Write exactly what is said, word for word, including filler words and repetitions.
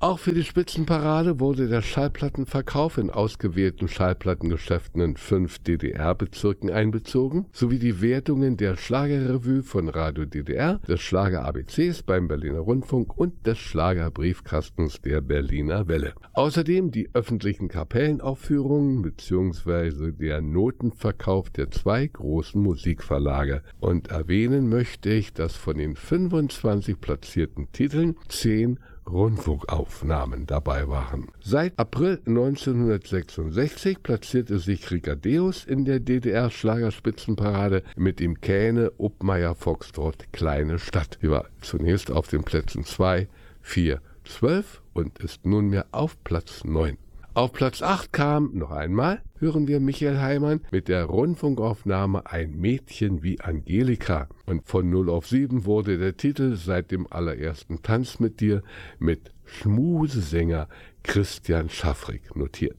Auch für die Spitzenparade wurde der Schallplattenverkauf in ausgewählten Schallplattengeschäften in fünf D D R-Bezirken einbezogen, sowie die Wertungen der Schlagerrevue von Radio D D R, des Schlager-A B Cs beim Berliner Rundfunk und des Schlagerbriefkastens der Berliner Welle. Außerdem die öffentlichen Kapellenaufführungen bzw. der Notenverkauf der zwei großen Musikverlage. Und erwähnen möchte ich, dass von den fünfundzwanzig platzierten Titeln zehn Rundfunkaufnahmen dabei waren. Seit April neunzehnhundertsechsundsechzig platzierte sich Ricardeus in der D D R-Schlagerspitzenparade mit dem Kähne Uppmeier Foxtrott Kleine Stadt. Sie war zunächst auf den Plätzen zwei, vier, zwölf und ist nunmehr auf Platz neun. Auf Platz acht kam, noch einmal, hören wir Michael Heimann mit der Rundfunkaufnahme Ein Mädchen wie Angelika. Und von null auf sieben wurde der Titel seit dem allerersten Tanz mit dir mit Schmusesänger Christian Schaffrick notiert.